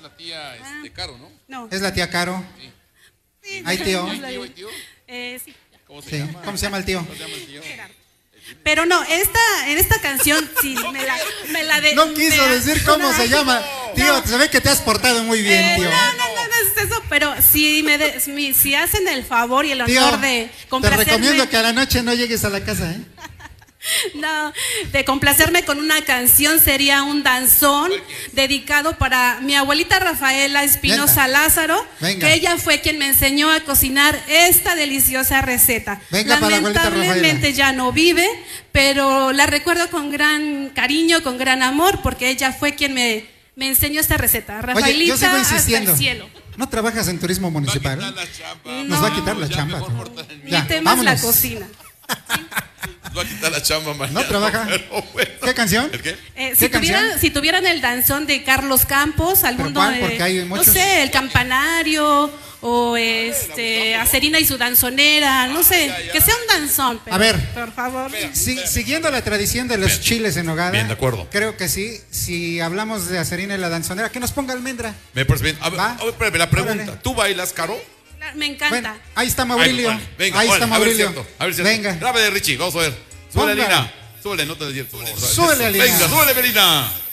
la tía Caro, ¿no? No. Es la tía Caro. Sí, ¿Hay tío? ¿Hay tío? Sí. ¿Cómo se Sí. llama? ¿Cómo se llama el tío? ¿Cómo se llama el tío? Pero no, en esta canción sí me la de. No quiso decir cómo se llama. Tío, No. se ve que te has portado muy bien, tío. No es eso, pero si hacen el favor y el Tío, honor de te complacerme. recomiendo que a la noche no llegues a la casa, ¿eh? No, de complacerme con una canción sería un danzón dedicado para mi abuelita Rafaela Espinosa Venga. Lázaro, Venga. que ella fue quien me enseñó a cocinar esta deliciosa receta. Venga, para la abuelita Lamentablemente Rafaela. ya no vive, pero la recuerdo con gran cariño, con gran amor, porque ella fue quien me enseñó esta receta. Oye, Rafaelita yo sigo hasta insistiendo. el cielo. ¿No trabajas en turismo municipal? Va a quitar la chamba. Nos va a quitar la Ya, chamba. mejor ¿no? corta el- Mi Ya, tema es la vámonos. cocina. Nos va a quitar la chamba mañana. ¿No trabaja? Pero bueno. ¿Qué canción? ¿El qué? ¿Qué canción? Si tuvieran el danzón de Carlos Campos, algún ¿Pero cuál? Porque hay no muchos. sé, el campanario o Acerina y su danzonera, no sé, que sea un danzón, pero, A ver. por favor. Sí, siguiendo la tradición de los chiles en nogada. Bien, de acuerdo. Creo que sí. Si hablamos de Acerina y la danzonera, que nos ponga almendra. Me parece bien. A ver, Va. espérame, la pregunta. Órale. ¿Tú bailas, Caro? Me encanta. Bueno, ahí está Maurilio. Ay, vale. Venga, Ahí órale, está a ver Maurilio. si es cierto, a ver si es cierto. Venga. Grave de Richie, vamos a ver. Súbele, Ponga. Alina. Súbele, no te desierto. Súbele, Alina. Venga, súbele, Melina.